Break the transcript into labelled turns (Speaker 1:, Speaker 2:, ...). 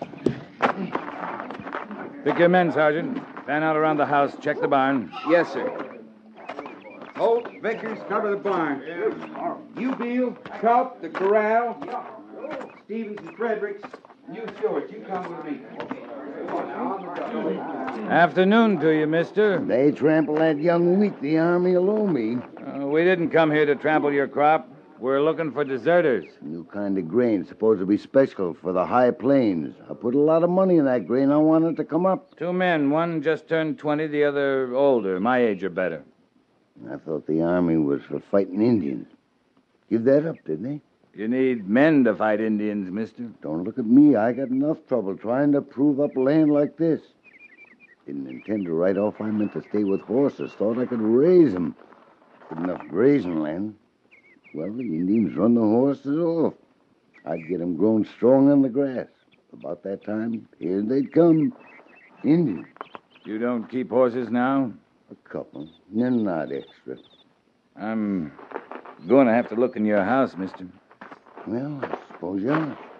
Speaker 1: Pick your men, Sergeant. Fan out around the house. Check the barn.
Speaker 2: Yes, sir. Holt, Vickers, cover the barn. You, Beal, Culp, the corral. Stevens and Fredericks. You, Stewart, you come with me.
Speaker 1: Afternoon to you, mister.
Speaker 3: They trample that young wheat the army will owe me.
Speaker 1: We didn't come here to trample your crop. We're looking for deserters.
Speaker 3: New kind of grain, supposed to be special for the high plains. I put a lot of money in that grain. I want it to come up.
Speaker 1: 2 men. One just turned 20, the other older. My age or better.
Speaker 3: I thought the army was for fighting Indians. Give that up, didn't they?
Speaker 1: You need men to fight Indians, mister.
Speaker 3: Don't look at me. I got enough trouble trying to prove up land like this. Didn't intend to ride off. I meant to stay with horses. Thought I could raise them. Good enough grazing land. Well, the Indians run the horses off. I'd get them grown strong on the grass. About that time, here they'd come. Indians.
Speaker 1: You don't keep horses now?
Speaker 3: A couple. They're not extra.
Speaker 1: I'm going to have to look in your house, mister.
Speaker 3: Well, I suppose you are.